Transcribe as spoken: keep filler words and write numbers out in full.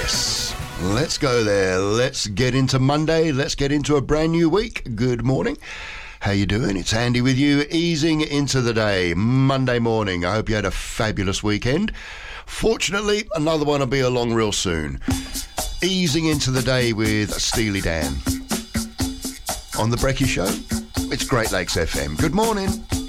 Yes. Let's go there. Let's get into Monday. Let's get into a brand new week. Good morning. How you doing? It's Andy with you, easing into the day, Monday morning. I hope you had a fabulous weekend. Fortunately, another one will be along real soon. Easing into the day with Steely Dan. On the Brekkie Show, it's Great Lakes F M. Good morning.